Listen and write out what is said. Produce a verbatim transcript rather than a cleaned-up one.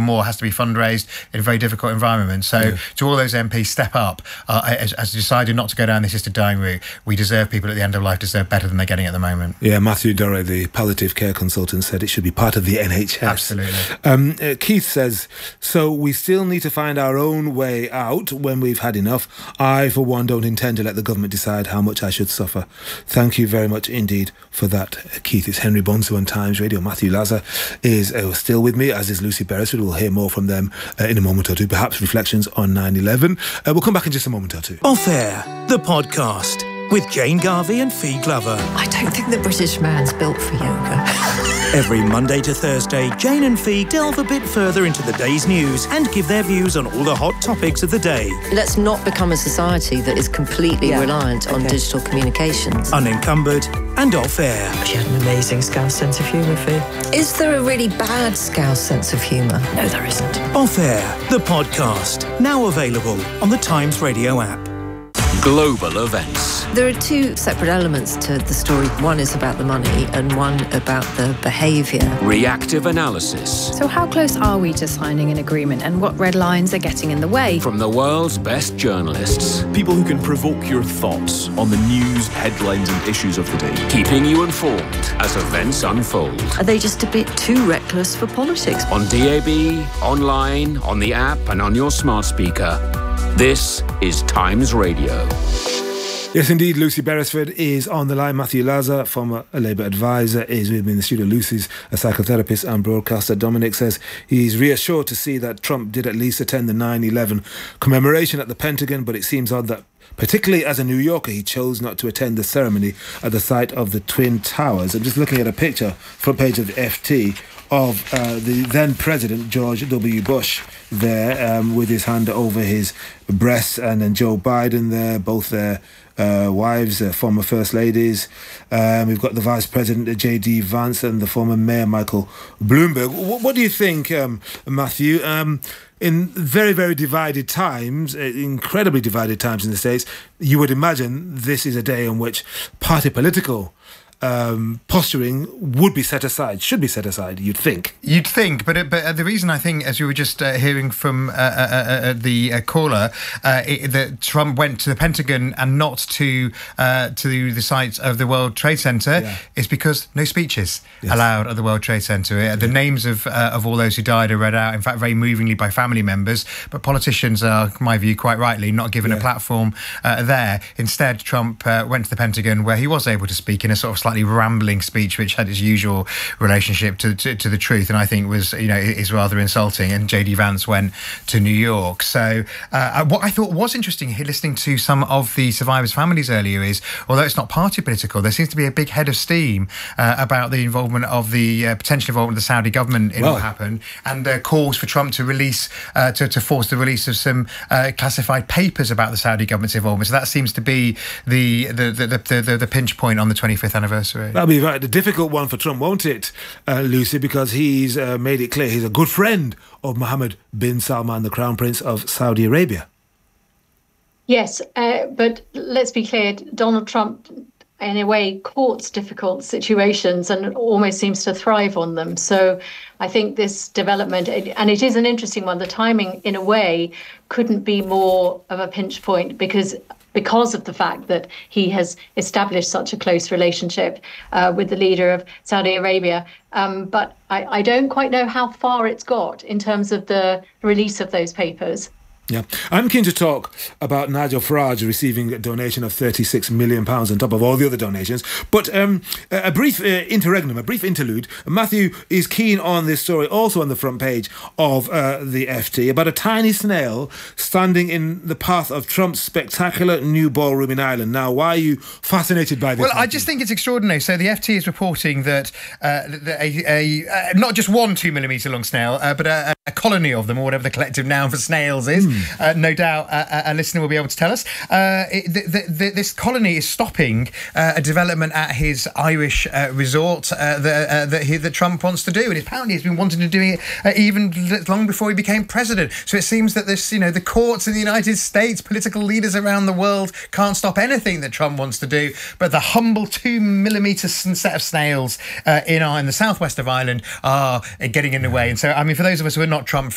more has to be fundraised in a very difficult environment. So yeah. to all those M Ps, step up. Uh, as, as decided not to go down the assisted dying route, we deserve people at the end of life deserve better than they're getting at the moment. Yeah, Matthew Doré, the palliative care consultant, said it should be part of the N H S. Absolutely. Um, uh, Keith says, so we still need to find our own way out when we've had enough. I, for one, don't intend to let the government decide how much I should suffer. Thank you very much indeed for that, uh, Keith. It's Henry Bonsu on Times Radio. Matthew Laza is uh, still with me, as is Lucy Beresford. We'll hear more from them uh, in a moment or two, perhaps reflections on nine eleven. Uh, we'll come back in just a moment or two. Off Air, the podcast with Jane Garvey and Fee Glover. I don't think the British man's built for yoga. Every Monday to Thursday, Jane and Fee delve a bit further into the day's news and give their views on all the hot topics of the day. Let's not become a society that is completely yeah. reliant on okay. digital communications. Unencumbered and off air. She had an amazing Scouse sense of humour, Fee. Is there a really bad Scouse sense of humour? No, there isn't. Off Air, the podcast, now available on the Times Radio app. Global events. There are two separate elements to the story. One is about the money and one about the behaviour. Reactive analysis. So how close are we to signing an agreement and what red lines are getting in the way? From the world's best journalists. People who can provoke your thoughts on the news, headlines and issues of the day. Keeping you informed as events unfold. Are they just a bit too reckless for politics? On D A B, online, on the app and on your smart speaker. This is Times Radio. Yes, indeed. Lucy Beresford is on the line. Matthew Laza, former Labour advisor, is with me in the studio. Lucy's a psychotherapist and broadcaster. Dominic says he's reassured to see that Trump did at least attend the nine eleven commemoration at the Pentagon, but it seems odd that, particularly as a New Yorker, he chose not to attend the ceremony at the site of the Twin Towers. I'm just looking at a picture, front page of the F T, of uh, the then President George W. Bush there um, with his hand over his breast, and then Joe Biden there, both their uh, wives, uh, former First Ladies. Um, we've got the Vice President J D Vance and the former Mayor Michael Bloomberg. What, what do you think, um, Matthew? Um, in very, very divided times, uh, incredibly divided times in the States, you would imagine this is a day on which party political Um, posturing would be set aside, should be set aside, you'd think. You'd think, but it, but uh, the reason I think, as you were just uh, hearing from uh, uh, uh, the uh, caller, uh, it, that Trump went to the Pentagon and not to uh, to the site of the World Trade Center yeah. is because no speeches yes. allowed at the World Trade Center. Uh, the yeah. names of uh, of all those who died are read out, in fact, very movingly by family members, but politicians are, in my view, quite rightly not given yeah. a platform uh, there. Instead, Trump uh, went to the Pentagon, where he was able to speak in a sort of slightly rambling speech, which had its usual relationship to, to, to the truth, and I think was, you know, is rather insulting. And J D Vance went to New York. So uh, what I thought was interesting here, listening to some of the survivors' families earlier, is although it's not party political, there seems to be a big head of steam uh, about the involvement of the uh, potential involvement of the Saudi government in well. what happened, and uh, calls for Trump to release uh, to, to force the release of some uh, classified papers about the Saudi government's involvement. So that seems to be the the the, the, the, the pinch point on the twenty-fifth anniversary. That'll be right. The difficult one for Trump, won't it, uh, Lucy? Because he's uh, made it clear he's a good friend of Mohammed bin Salman, the Crown Prince of Saudi Arabia. Yes, uh, but let's be clear, Donald Trump, in a way, courts difficult situations and almost seems to thrive on them. So I think this development, and it is an interesting one, the timing, in a way, couldn't be more of a pinch point, because because of the fact that he has established such a close relationship uh, with the leader of Saudi Arabia. Um, but I, I don't quite know how far it's got in terms of the release of those papers. Yeah, I'm keen to talk about Nigel Farage receiving a donation of thirty-six million pounds on top of all the other donations. But um, a brief uh, interregnum, a brief interlude. Matthew is keen on this story, also on the front page of uh, the F T, about a tiny snail standing in the path of Trump's spectacular new ballroom in Ireland. Now, why are you fascinated by this? Well, Matthew? I just think it's extraordinary. So the F T is reporting that, uh, that a, a, a not just one two millimetre long snail, uh, but a, a colony of them, or whatever the collective noun for snails is. Mm. Uh, no doubt a, a listener will be able to tell us. Uh, it, the, the, the, this colony is stopping uh, a development at his Irish uh, resort uh, that, uh, that, he, that Trump wants to do, and apparently he's been wanting to do it uh, even long before he became president. So it seems that this, you know, the courts in the United States, political leaders around the world can't stop anything that Trump wants to do. But the humble two millimetre set of snails uh, in, in the southwest of Ireland are getting in the way. And so, I mean, for those of us who are not Trump